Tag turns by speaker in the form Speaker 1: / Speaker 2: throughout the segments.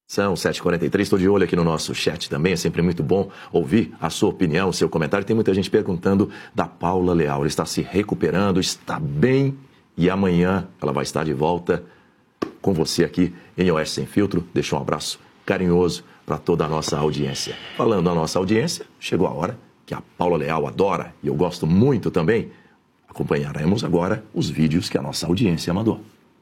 Speaker 1: São 7h43, estou de olho aqui no nosso chat também, é sempre muito bom ouvir a sua opinião, o seu comentário. Tem muita gente perguntando da Paula Leal, ela está se recuperando, está bem e amanhã ela vai estar de volta com você aqui em Oeste Sem Filtro. Deixa um abraço carinhoso para toda a nossa audiência. Falando da nossa audiência, chegou a hora que a Paula Leal adora e eu gosto muito também. Acompanharemos agora os vídeos que a nossa audiência mandou.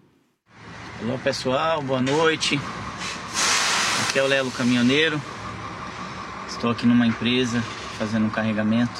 Speaker 2: Olá pessoal, boa noite. Aqui é o Lelo Caminhoneiro. Estou aqui numa empresa fazendo um carregamento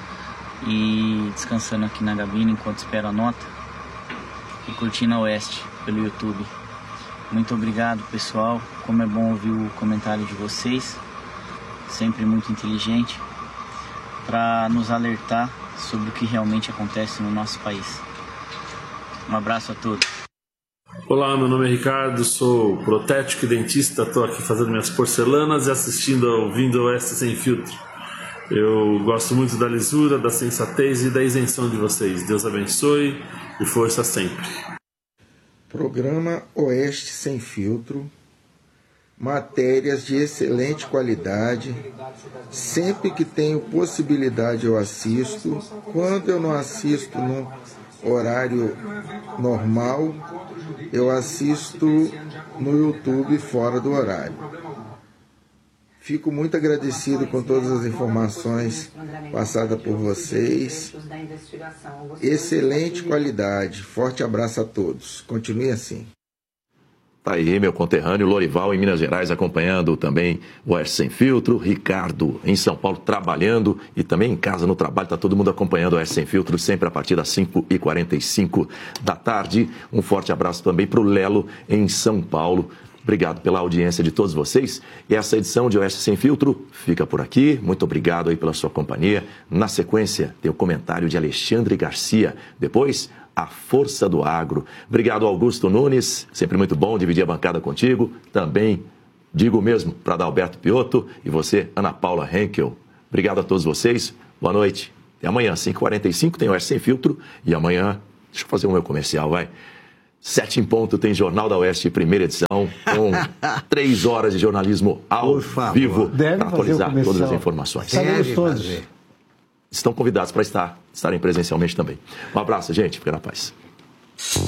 Speaker 2: e descansando aqui na gabine enquanto espero a nota e curtindo a Oeste pelo YouTube. Muito obrigado pessoal, como é bom ouvir o comentário de vocês, sempre muito inteligente, para nos alertar sobre o que realmente acontece no nosso país. Um abraço a todos.
Speaker 3: Olá, meu nome é Ricardo, sou protético e dentista, estou aqui fazendo minhas porcelanas e ouvindo o Oeste Sem Filtro. Eu gosto muito da lisura, da sensatez e da isenção de vocês. Deus abençoe e força sempre.
Speaker 4: Programa Oeste Sem Filtro, matérias de excelente qualidade. Sempre que tenho possibilidade eu assisto. Quando eu não assisto no horário normal, eu assisto no YouTube fora do horário. Fico muito agradecido com todas as informações passadas por vocês. Excelente qualidade. Forte abraço a todos. Continue assim.
Speaker 1: Tá aí meu conterrâneo Lorival em Minas Gerais acompanhando também o Oeste Sem Filtro, Ricardo em São Paulo trabalhando e também em casa no trabalho, tá todo mundo acompanhando o Oeste Sem Filtro sempre a partir das 5h45 da tarde. Um forte abraço também para o Lelo em São Paulo. Obrigado pela audiência de todos vocês. E essa edição de Oeste Sem Filtro fica por aqui. Muito obrigado aí pela sua companhia. Na sequência, tem o comentário de Alexandre Garcia. Depois, a Força do Agro. Obrigado, Augusto Nunes. Sempre muito bom dividir a bancada contigo. Também digo mesmo para Adalberto Piotto e você, Ana Paula Henkel. Obrigado a todos vocês. Boa noite. Até amanhã, 5h45, tem Oeste Sem Filtro. E amanhã, deixa eu fazer o meu comercial, vai. 7 em ponto, tem Jornal da Oeste, primeira edição, com 3 horas de jornalismo ao vivo para atualizar todas as informações.
Speaker 5: Todos.
Speaker 1: Estão convidados para estarem presencialmente também. Um abraço, gente. Fica na paz.